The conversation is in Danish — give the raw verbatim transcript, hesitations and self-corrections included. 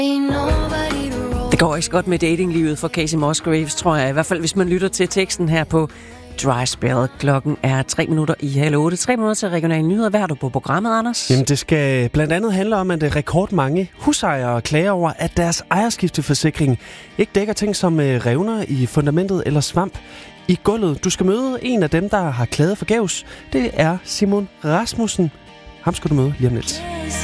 Det går ikke så godt med datinglivet for Kacey Musgraves, tror jeg. I hvert fald, hvis man lytter til teksten her på Dry Spell. Klokken er tre minutter i halv otte. Tre minutter til regionale nyheder. Hvad har du på programmet, Anders? Jamen, det skal blandt andet handle om, at rekordmange husejere klager over, at deres ejerskifteforsikring ikke dækker ting som revner i fundamentet eller svamp i gulvet. Du skal møde en af dem, der har klaget forgæves. Det er Simon Rasmussen. Ham skal du møde lige om lidt.